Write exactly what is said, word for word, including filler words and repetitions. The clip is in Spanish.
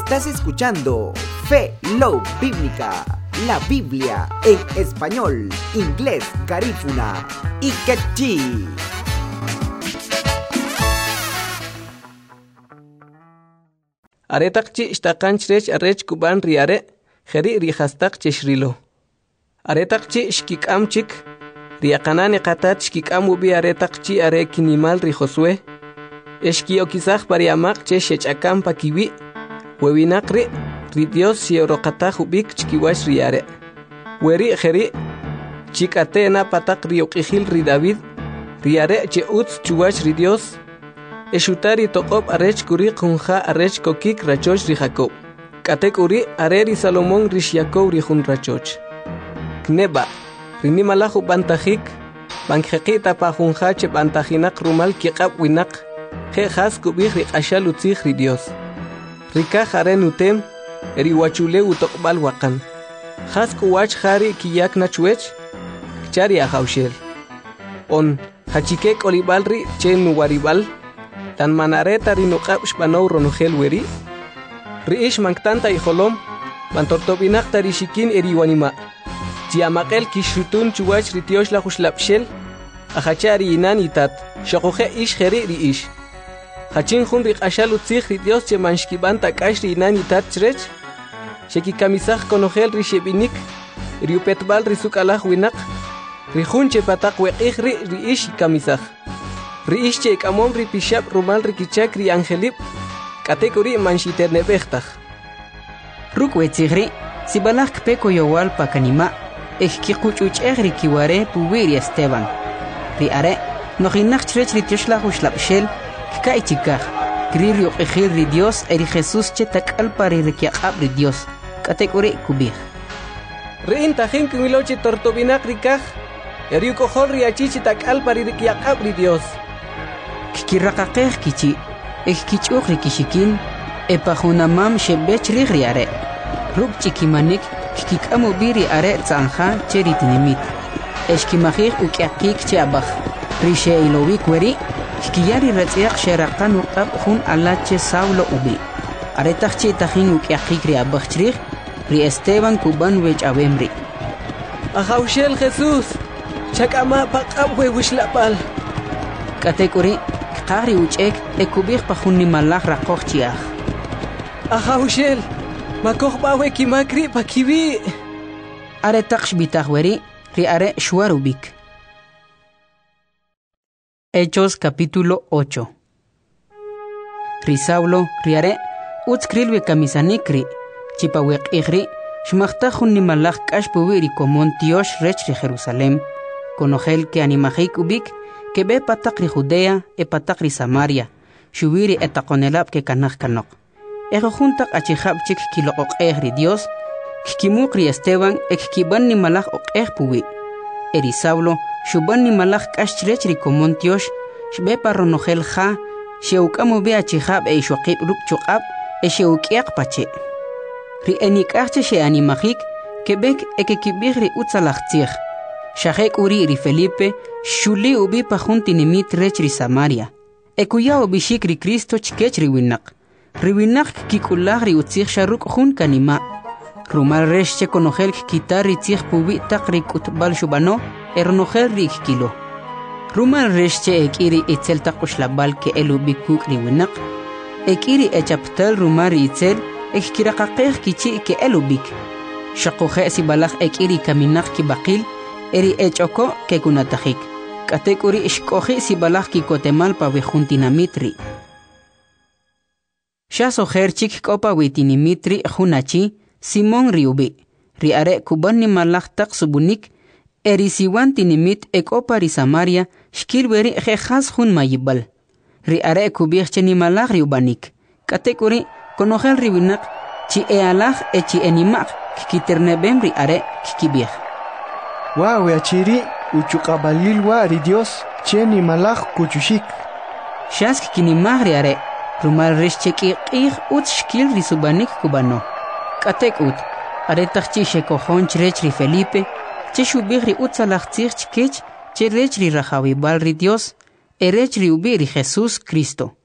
Estás escuchando Fe Love Bíblica, la Biblia en español, inglés, garífuna y quechí. Aretak chi ishtaqanchrech arech kuban riare, jeri rihastak chishrilo. Aretak chi shkikamchik, riakanane qatat shkikam ubi aretak chi are kinimal ri Josué. Eshkiokizaj pariamak che shechakam pakiwi, webinakri, ri Dios sioroqataj ubik chkiwash riare. Weri jeri, chikatena patak riokijil ri David, riare che utz chuwash ri Dios. Eshutari toqob arech kuri kunja arech kokik rachoch ri Jacob. Katek uri areri Salomón rish Jacob ri jun rachoch. Kneba, rini malahu bantajik, bankjeqita pa junja che bantajinak rumal kiqab winak, je has kubih ri qashal utzij ri Dios. Rika jaren utem, eri wachule utokbal wakan. Has kuwach jari kiyak nachuech, kchari ajaushel. On, hachikek olibalri che nuwaribal, tan manareta rinuqab shbanow ronugel weri. Riish manktanta ijolom, bantortobinak tarishikin eri wanima. Tiamaqel kishutun chuwach ritiosh la jushlapshel, ajachari inan itat, shokoje ish jeri riish. Hachin jun rik ashal utzij ritios che manshkibanta kash ri inan itat chrech, sheki kamisaj konogel rishebinik, riupetbal risukalaj winak, rijun che patak weqij ri riish kamisaj. Riish che ikamom ri pishab rumal rikichak ri angelip, katekuri manshiternebejtaj. Rukwetsigri, sibalaj kpeko yowal pakanima, ejkikuchuch egri kiware puwiri Esteban. Ri are, nojinak chrech ri tioshla jushlapshel, kikaichikaj, kri ri oqijil ri Dios eri Jesús che takalpari rikiaqab ri Dios, katekuri kubij. Ri intajin kimiloche tortobinak rikaj, eri ukohol ri achichi takalpari rikiaqab ri Dios. Kikiraqaqej kichi, ejkichuq ri kishikin, epajunamam shebech ri ri are. Ruk chikimanik, kikikamu biri are tzanja cheri tinimit. Eshkimajij ukiakik cheabaj. Rishe ilowik weri, kikiyari ratziaq sheraqan uqab jun alache Saulo ubi. Aretaj che tajin ukiakik ri abaj chrij, ri Esteban kuban wech abemri. Ajaushel Jesús, chakama paqab we wishlapal. Katekuri, kqari uchek ekubij pajun nimalaj raqoj chiaj. Ajaushel, makoj bawe kimakri pakibi. Are taksh bitahweri, ri are shwarubik. Hechos capítulo ocho. Ri Saulo, ri are, utskrilwe kamisanikri, chipawek igri, shmachtajun nimalaj kashpuwiri komon tiosh rech ri Jerusalem, konogel ke animajik ubik, que be patak ri Judea e patak ri Samaria, shubiri etakonelab ke kanaj kanok. Ejo juntak achihab chik kilo oqej ri Dios, kikimuk ri Esteban ek kiban ni malaj oqej puwi. Eri Saulo, shuban ni malaj kashrech ri komontiosh, shbe parronogel ja, sheukamu be achihab e shokib ruk chukab, e sheukiak pache. Ri enikahche she animajik, kebek eke kibig ri utzalachtzich. Shahek uri ri Felipe, shuli ubi pajunti nimit rech ri Samaria. Ekuya ubishik ri Cristo chkech ri winak. Riwinak kikulah ri utzich sharuk jun kanima. Rumal resh che konogel kitar ri tzich pubi tak ri kutbal shubano, ernogel ri kilo. Rumal resh che ekiri itzel takushlabal ke elubi kuk ri winak. Ekiri echaptal rumar ri itzel ekkirakaqej kichi ke elubik. Shakoje si balaj ekiri kaminak ki bakil, eri echoko ke kunatajik. Katekuri ishkoji si balaj ki kotemal pa vejuntinamitri. Shaso herchik kopa witinimitri hunachi, Simón riubi. Ri are kuban ni malaj tak subunik, eri siwan tinimit ekopa ri Samaria, shkilweri jehas hun mayibal. Ri are kubich che ni malaj riubanik. Katekuri, konogel riwinak, chi e alaj e chi enimak, kikiternebem ri are kikibich. Wow, achiri, uchukabalilwa ri Dios, che ni malaj kuchushik. Shask kinimag ri are, rumal rishcheki qih ut shkil ri subanik kubano. Katek ut, aretaj chi shekojon chrech ri Felipe, che shubig ri utzalachtzich chkech, che rech ri rajawibal ri Dios, erech ri ubi ri Jesús Cristo.